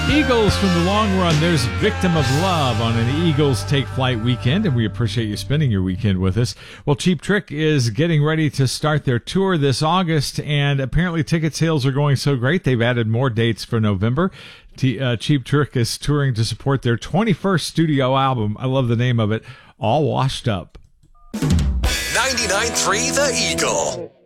Eagles from the long run. There's Victim of Love on an Eagles Take Flight weekend, and we appreciate you spending your weekend with us. Well, Cheap Trick is getting ready to start their tour this August, and apparently ticket sales are going so great they've added more dates for November. Cheap Trick is touring to support their 21st studio album. I love the name of it, All Washed Up. 99.3 The Eagle.